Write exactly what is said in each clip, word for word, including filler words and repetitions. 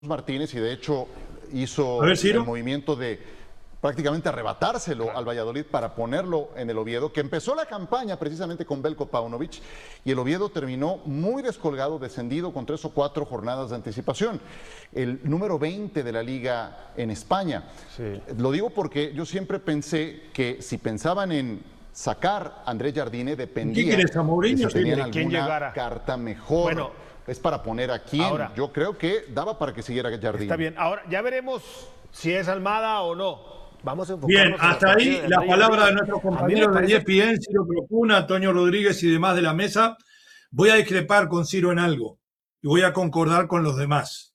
Martínez y de hecho A hizo ver, el Ciro. movimiento de prácticamente arrebatárselo al Valladolid para ponerlo en el Oviedo, que empezó la campaña precisamente con Belko Paunovic y el Oviedo terminó muy descolgado, descendido con tres o cuatro jornadas de anticipación. El número veinte de la liga en España. Sí. Lo digo porque yo siempre pensé que si pensaban en sacar a Andrés Jardine ¿Qué dependía quieres, a de Mourinho? si tenían de quién alguna llegara. carta mejor. Bueno, es para poner a quién. ahora, Yo creo que daba para que siguiera Jardine. está bien. Ahora ya veremos si es Almada o no. Vamos a Bien, enfocarnos en la hasta partida ahí de la André palabra de Jardine. nuestros A mí me compañeros de parece E S P N, Ciro Procuna, Toño Rodríguez y demás de la mesa. Voy a discrepar con Ciro en algo y voy a concordar con los demás.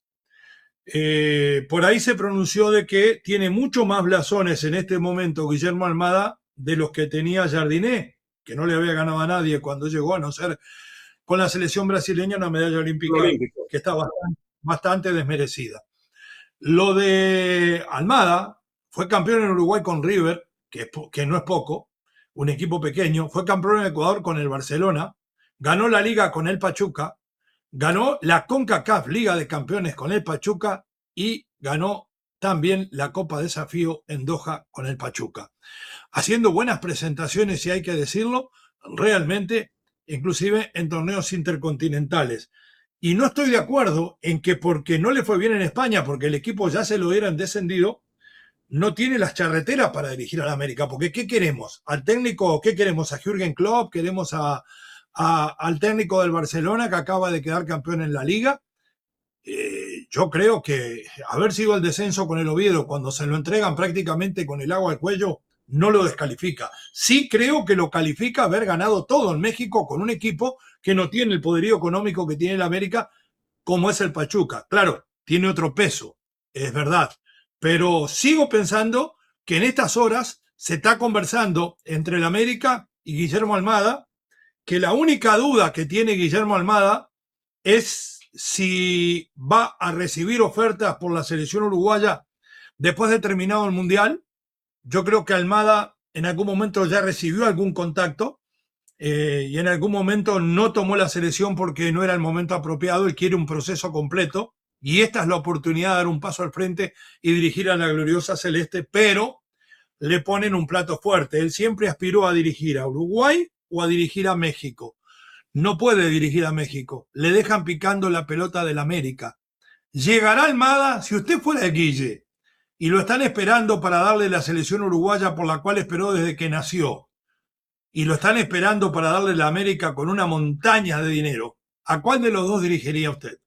Eh, por ahí se pronunció de que tiene mucho más blasones en este momento Guillermo Almada de los que tenía Jardiné, que no le había ganado a nadie cuando llegó, a no ser con la selección brasileña una medalla olímpica Olímpico. que está bastante, bastante desmerecida. Lo de Almada, fue campeón en Uruguay con River, que, que no es poco, un equipo pequeño, fue campeón en Ecuador con el Barcelona, ganó la Liga con el Pachuca, ganó la CONCACAF Liga de Campeones con el Pachuca y ganó también la Copa Desafío en Doha con el Pachuca. Haciendo buenas presentaciones, si hay que decirlo, realmente, inclusive en torneos intercontinentales. Y no estoy de acuerdo en que porque no le fue bien en España, porque el equipo ya se lo hubieran descendido, no tiene las charreteras para dirigir a la América. Porque ¿qué queremos? ¿Al técnico? ¿Qué queremos? ¿A Jürgen Klopp? ¿Queremos a, a, al técnico del Barcelona que acaba de quedar campeón en la Liga? Eh, yo creo que haber sido el descenso con el Oviedo cuando se lo entregan prácticamente con el agua al cuello no lo descalifica. Sí creo que lo califica haber ganado todo en México con un equipo que no tiene el poderío económico que tiene el América, como es el Pachuca. Claro, tiene otro peso, es verdad, pero sigo pensando que en estas horas se está conversando entre el América y Guillermo Almada, que la única duda que tiene Guillermo Almada es si va a recibir ofertas por la selección uruguaya después de terminado el Mundial. Yo creo que Almada en algún momento ya recibió algún contacto eh, y en algún momento no tomó la selección porque no era el momento apropiado. Él quiere un proceso completo y esta es la oportunidad de dar un paso al frente y dirigir a la gloriosa celeste, pero le ponen un plato fuerte. Él siempre aspiró a dirigir a Uruguay o a dirigir a México. No puede dirigir a México. Le dejan picando la pelota del América. ¿Llegará Almada? Si usted fuera el Guille y lo están esperando para darle la selección uruguaya por la cual esperó desde que nació, y lo están esperando para darle la América con una montaña de dinero, ¿a cuál de los dos dirigiría usted?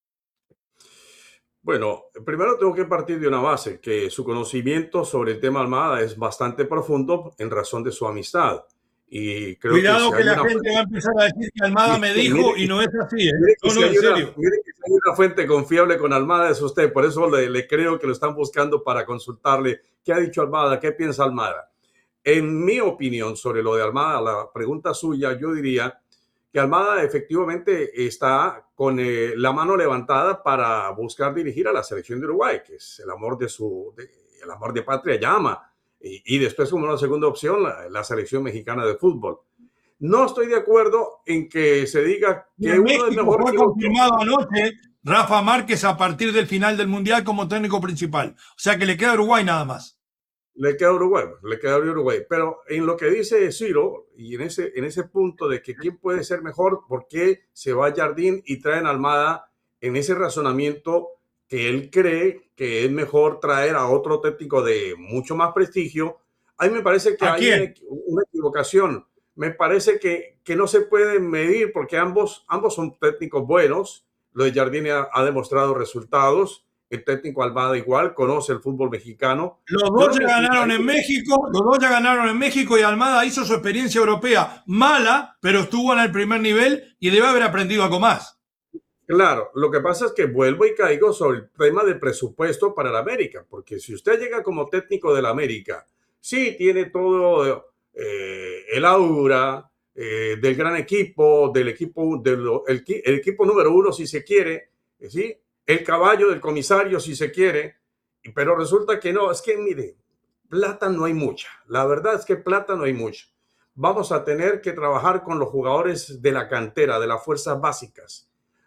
Bueno, primero tengo que partir de una base, que su conocimiento sobre el tema Almada es bastante profundo en razón de su amistad. Y creo Cuidado que, si que hay la una gente fuente, va a empezar a decir que Almada me mire, dijo que, y no es así, ¿eh? mire que No, si no, hay en una, serio. mire que si hay una fuente confiable con Almada es usted, por eso le, le creo que lo están buscando para consultarle qué ha dicho Almada, qué piensa Almada. En mi opinión sobre lo de Almada, la pregunta suya, yo diría que Almada efectivamente está con eh, la mano levantada para buscar dirigir a la selección de Uruguay, que es el amor de su, de, el amor de patria llama, y, y después como una segunda opción la, la selección mexicana de fútbol. No estoy de acuerdo en que se diga Y que en uno es México mejor fue que el otro. confirmado anoche Rafa Márquez a partir del final del Mundial como técnico principal. O sea que le queda Uruguay nada más. Le queda Uruguay, le queda Uruguay. Pero en lo que dice Ciro, y en ese, en ese punto de que quién puede ser mejor, por qué se va Jardín y traen Almada, en ese razonamiento que él cree que es mejor traer a otro técnico de mucho más prestigio, a mí me parece que ¿A hay una, quién? una equivocación. Me parece que, que no se puede medir porque ambos, ambos son técnicos buenos. Lo de Jardine ha, ha demostrado resultados. El técnico Almada igual, conoce el fútbol mexicano. Los Yo dos no ya me ganaron en inclinaría. México, los dos ya ganaron en México y Almada hizo su experiencia europea mala, pero estuvo en el primer nivel y debe haber aprendido algo más. Claro, lo que pasa es que vuelvo y caigo sobre el tema del presupuesto para el América, porque si usted llega como técnico del América, sí tiene todo eh, el aura eh, del gran equipo, del equipo, del el, el equipo número uno si se quiere, eh, ¿sí? El caballo del comisario si se quiere, pero resulta que no, es que mire, plata no hay mucha, la verdad es que plata no hay mucha. Vamos a tener que trabajar con los jugadores de la cantera, de las fuerzas básicas.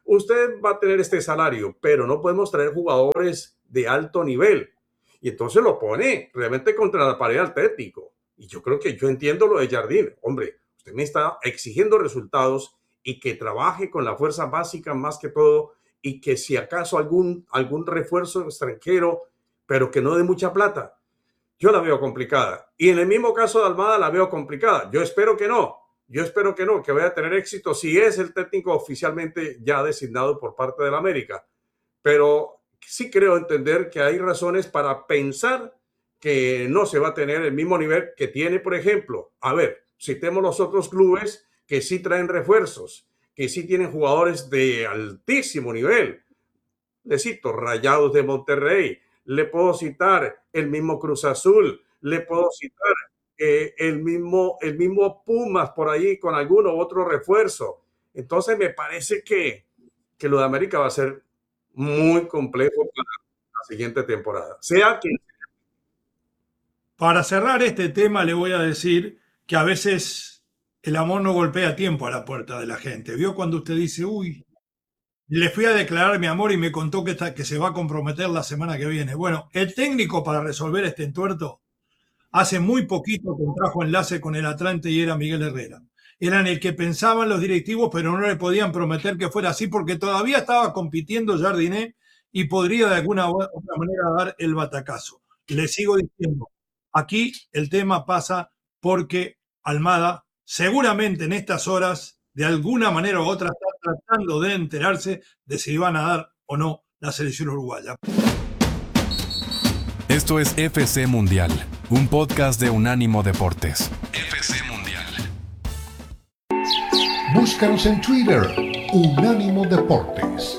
usted va a tener este salario, pero no podemos traer jugadores de alto nivel. Y entonces lo pone realmente contra la pared al técnico. Y yo creo que yo entiendo lo de Jardine. Hombre, usted me está exigiendo resultados y que trabaje con la fuerza básica más que todo, y que si acaso algún, algún refuerzo extranjero, pero que no dé mucha plata. Yo la veo complicada. Y en el mismo caso de Almada la veo complicada. Yo espero que no. Yo espero que no, que vaya a tener éxito si es el técnico oficialmente ya designado por parte de la América. Pero sí creo entender que hay razones para pensar que no se va a tener el mismo nivel que tiene, por ejemplo. A ver, citemos los otros clubes que sí traen refuerzos, que sí tienen jugadores de altísimo nivel. Le cito Rayados de Monterrey, le puedo citar el mismo Cruz Azul, le puedo citar eh, el, mismo, el mismo Pumas por ahí con alguno otro refuerzo. Entonces me parece que, que lo de América va a ser muy complejo para la siguiente temporada. Sea quien sea. Para cerrar este tema le voy a decir que a veces el amor no golpea a tiempo a la puerta de la gente. ¿Vio cuando usted dice, uy, le fui a declarar mi amor y me contó que, está, que se va a comprometer la semana que viene? Bueno, el técnico para resolver este entuerto hace muy poquito contrajo enlace con el Atlante y era Miguel Herrera. Era en el que pensaban los directivos, pero no le podían prometer que fuera así porque todavía estaba compitiendo Jardiné y podría de alguna u otra manera dar el batacazo. Le sigo diciendo, aquí el tema pasa porque Almada seguramente en estas horas, de alguna manera u otra, está tratando de enterarse de si van a dar o no la selección uruguaya. Esto es F C Mundial, un podcast de Unánimo Deportes. F C Mundial. Búscanos en Twitter, Unánimo Deportes.